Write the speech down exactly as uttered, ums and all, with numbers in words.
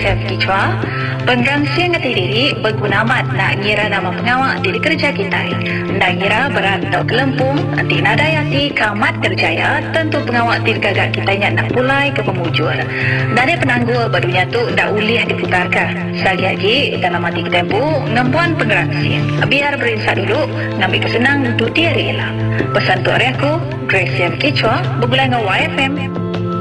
Chef Kichwa. Penggangsian ngati diri berguna amat nak ngira nama pengawak diri kerja kita. Nak ngira berat atau kelempung, nanti nadayati kamat kerjaya, tentu pengawak diri gagak kita nak pulai ke pemujur. Dari penanggul barunya tu dah uliah diputarkan. Sekali lagi, dalam hati ketempu, ngempuan penggangsian. Biar berinsak dulu, ngambil kesenang untuk dia rela. Pesan tu hari aku, Grace Chef Kichwa, berbulan dengan Y F M.